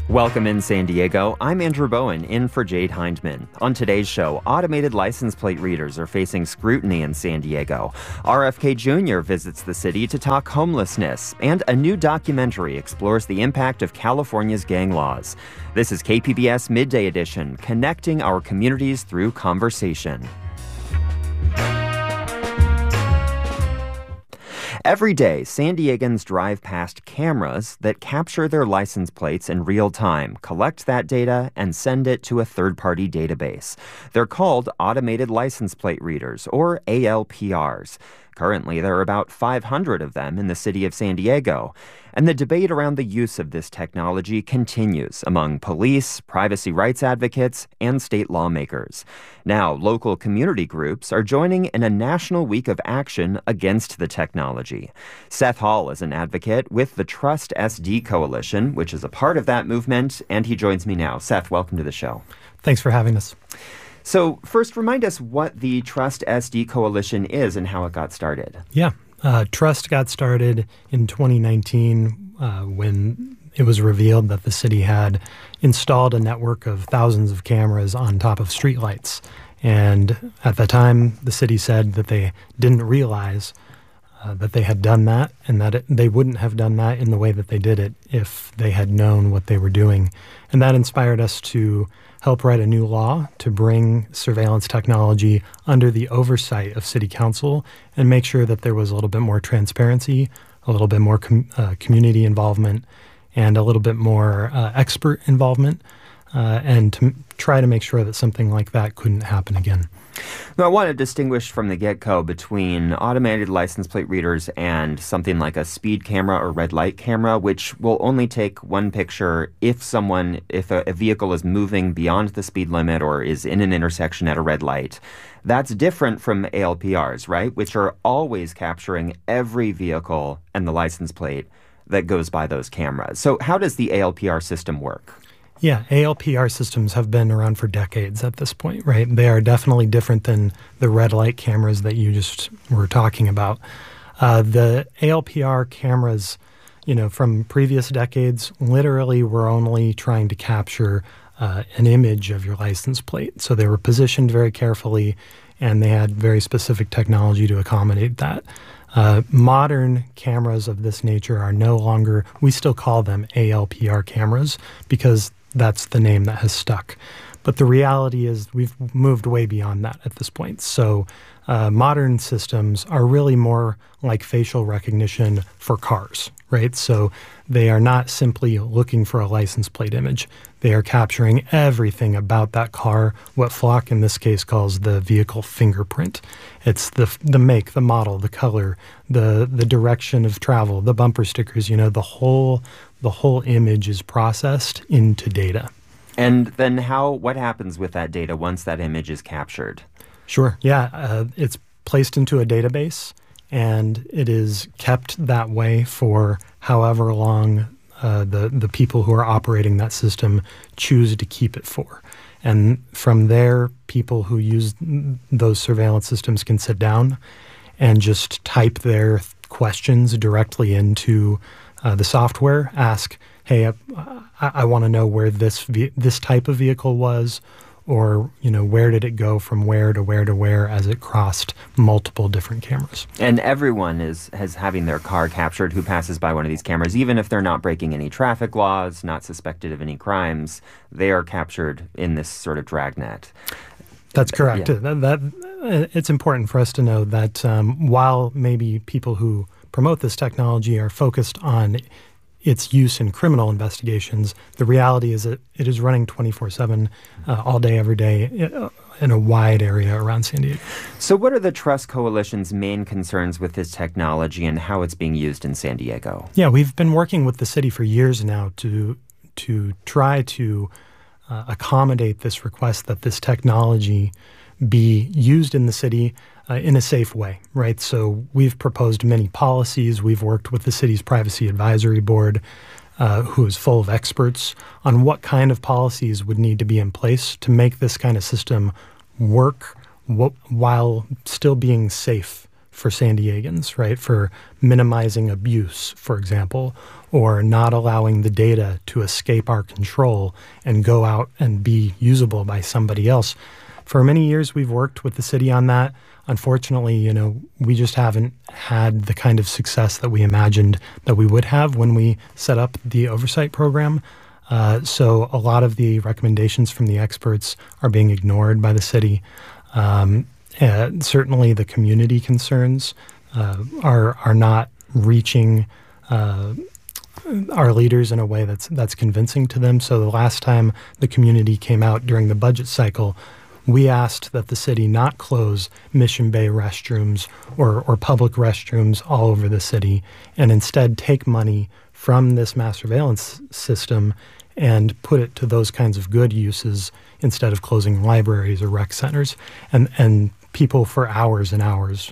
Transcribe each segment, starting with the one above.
Welcome in San Diego. I'm Andrew Bowen, in for Jade Hindman. On today's show, automated license plate readers are facing scrutiny in San Diego. RFK Jr. visits the city to talk homelessness, and a new documentary explores the impact of California's gang laws. This is KPBS Midday Edition, connecting our communities through conversation. Every day, San Diegans drive past cameras that capture their license plates in real time, collect that data, and send it to a third-party database. They're called automated license plate readers, or ALPRs. Currently, there are about 500 of them in the city of San Diego. And the debate around the use of this technology continues among police, privacy rights advocates, and state lawmakers. Now, local community groups are joining in a national week of action against the technology. Seth Hall is an advocate with the Trust SD Coalition, which is a part of that movement, and he joins me now. Seth, welcome to the show. Thanks for having us. So first, remind us what the Trust SD Coalition is and how it got started. Yeah. Trust got started in 2019 when it was revealed that the city had installed a network of thousands of cameras on top of streetlights. And at the time, the city said that they didn't realize that they had done that, and that they wouldn't have done that in the way that they did it if they had known what they were doing. And that inspired us to help write a new law to bring surveillance technology under the oversight of city council and make sure that there was a little bit more transparency, a little bit more community involvement, and a little bit more expert involvement, and to try to make sure that something like that couldn't happen again. Now, I want to distinguish from the get-go between automated license plate readers and something like a speed camera or red light camera, which will only take one picture if a vehicle is moving beyond the speed limit or is in an intersection at a red light. That's different from ALPRs, right? Which are always capturing every vehicle and the license plate that goes by those cameras. So how does the ALPR system work? Yeah, ALPR systems have been around for decades at this point, right? They are definitely different than the red light cameras that you just were talking about. The ALPR cameras, from previous decades, literally were only trying to capture an image of your license plate. So they were positioned very carefully, and they had very specific technology to accommodate that. Modern cameras of this nature are no longer, we still call them ALPR cameras because that's the name that has stuck. But the reality is we've moved way beyond that at this point. So modern systems are really more like facial recognition for cars, right? So they are not simply looking for a license plate image. They are capturing everything about that car, what Flock in this case calls the vehicle fingerprint. It's the make, the model, the color, the direction of travel, the bumper stickers, the whole image is processed into data. And then what happens with that data once that image is captured? Sure. Yeah. It's placed into a database, and it is kept that way for however long the people who are operating that system choose to keep it for. And from there, people who use those surveillance systems can sit down and just type their questions directly into the software, ask, hey, I want to know where this type of vehicle was, or where did it go from where to where to where as it crossed multiple different cameras. And everyone is having their car captured who passes by one of these cameras, even if they're not breaking any traffic laws, not suspected of any crimes, they are captured in this sort of dragnet. That's correct. Yeah. It's important for us to know that while maybe people who promote this technology are focused on its use in criminal investigations, the reality is that it is running 24/7, all day, every day, in a wide area around San Diego. So what are the Trust Coalition's main concerns with this technology and how it's being used in San Diego? Yeah, we've been working with the city for years now to try to accommodate this request that this technology be used in the city in a safe way, right? So we've proposed many policies. We've worked with the city's Privacy Advisory Board, who is full of experts on what kind of policies would need to be in place to make this kind of system work while still being safe for San Diegans, right? For minimizing abuse, for example, or not allowing the data to escape our control and go out and be usable by somebody else. For many years, we've worked with the city on that. Unfortunately, we just haven't had the kind of success that we imagined that we would have when we set up the oversight program. So a lot of the recommendations from the experts are being ignored by the city. Certainly the community concerns are not reaching our leaders in a way that's convincing to them. So the last time the community came out during the budget cycle, we asked that the city not close Mission Bay restrooms or public restrooms all over the city, and instead take money from this mass surveillance system and put it to those kinds of good uses instead of closing libraries or rec centers. And people for hours and hours,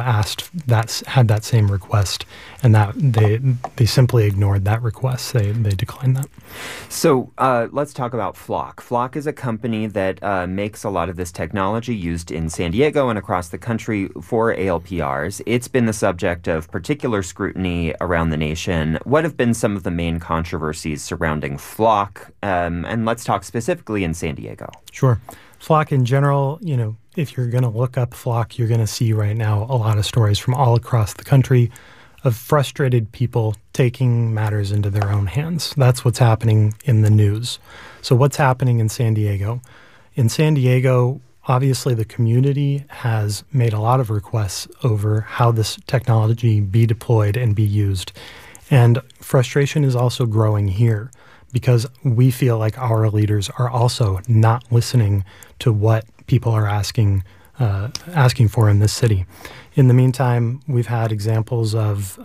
had that same request, and that they simply ignored that request. They declined that. So let's talk about Flock. Flock is a company that makes a lot of this technology used in San Diego and across the country for ALPRs. It's been the subject of particular scrutiny around the nation. What have been some of the main controversies surrounding Flock? And let's talk specifically in San Diego. Sure. Flock in general, if you're going to look up Flock, you're going to see right now a lot of stories from all across the country of frustrated people taking matters into their own hands. That's what's happening in the news. So what's happening in San Diego? In San Diego, obviously the community has made a lot of requests over how this technology be deployed and be used. And frustration is also growing here, because we feel like our leaders are also not listening to what people are asking for in this city. In the meantime, we've had examples of,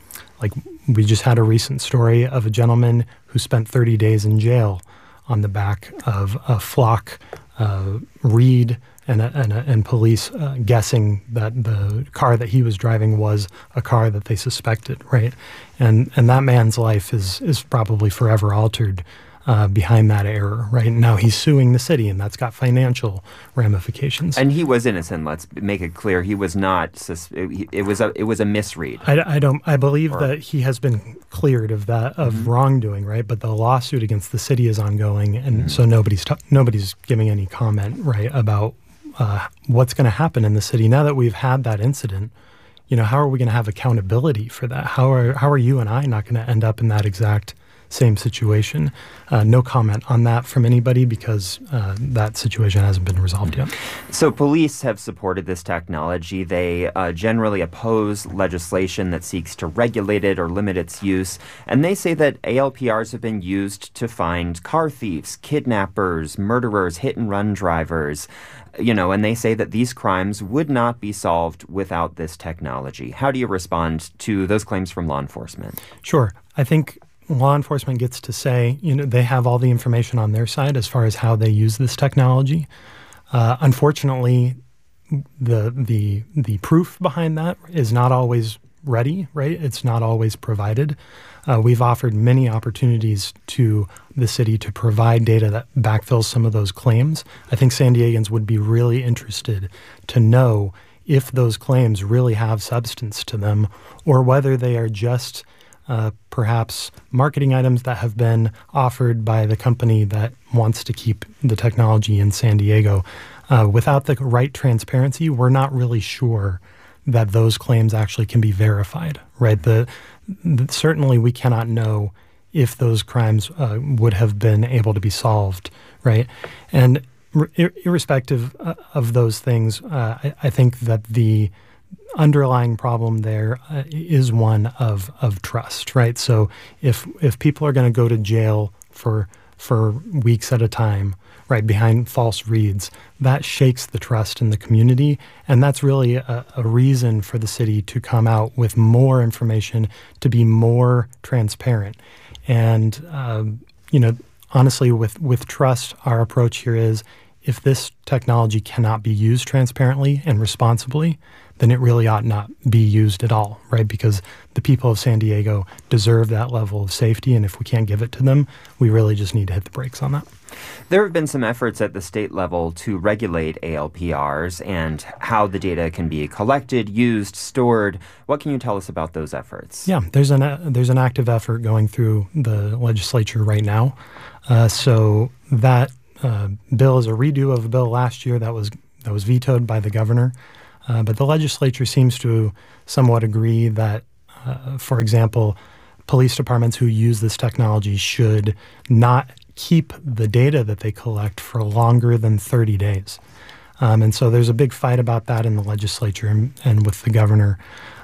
we just had a recent story of a gentleman who spent 30 days in jail on the back of a Flock read and police guessing that the car that he was driving was a car that they suspected, right? And that man's life is probably forever altered behind that error, right? Now he's suing the city, and that's got financial ramifications. And he was innocent. Let's make it clear. He was not. It was a misread. I believe that he has been cleared of that wrongdoing, right? But the lawsuit against the city is ongoing, and so nobody's giving any comment, right, about what's going to happen in the city now that we've had that incident. How are we going to have accountability for that? How are you and I not going to end up in that exact same situation? No comment on that from anybody, because that situation hasn't been resolved yet. So police have supported this technology. They generally oppose legislation that seeks to regulate it or limit its use. And they say that ALPRs have been used to find car thieves, kidnappers, murderers, hit-and-run drivers. And they say that these crimes would not be solved without this technology. How do you respond to those claims from law enforcement? Sure. I think law enforcement gets to say, they have all the information on their side as far as how they use this technology. Unfortunately, the proof behind that is not always ready, right? It's not always provided. We've offered many opportunities to the city to provide data that backfills some of those claims. I think San Diegans would be really interested to know if those claims really have substance to them, or whether they are just perhaps marketing items that have been offered by the company that wants to keep the technology in San Diego. Without the right transparency, we're not really sure that those claims actually can be verified, right? Certainly we cannot know if those crimes would have been able to be solved, right? And irrespective of those things, I think that the underlying problem there is one of trust, right? So if people are going to go to jail for weeks at a time, right, behind false reads, that shakes the trust in the community, and that's really a reason for the city to come out with more information, to be more transparent. And honestly, with trust, our approach here is, if this technology cannot be used transparently and responsibly, then it really ought not be used at all, right? Because the people of San Diego deserve that level of safety, and if we can't give it to them, we really just need to hit the brakes on that. There have been some efforts at the state level to regulate ALPRs and how the data can be collected, used, stored. What can you tell us about those efforts? Yeah, there's an active effort going through the legislature right now. So that bill is a redo of a bill last year that was vetoed by the governor. But the legislature seems to somewhat agree that, for example, police departments who use this technology should not keep the data that they collect for longer than 30 days. And so there's a big fight about that in the legislature and with the governor.